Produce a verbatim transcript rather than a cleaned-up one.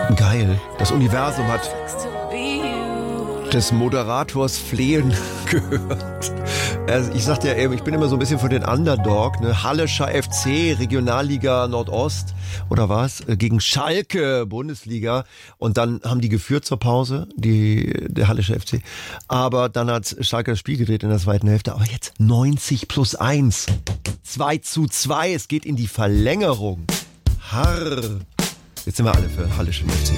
Geil. Das Universum hat des Moderators Flehen gehört. Also ich sagte ja eben, ich bin immer so ein bisschen für den Underdog, ne? Hallischer F C, Regionalliga Nordost oder was, gegen Schalke, Bundesliga. Und dann haben die geführt zur Pause, die, der Hallische F C. Aber dann hat Schalke das Spiel gedreht in der zweiten Hälfte. Aber jetzt neunzig plus eins. zwei zu zwei. Es geht in die Verlängerung. Harr. Jetzt sind wir alle für Hallischen F C.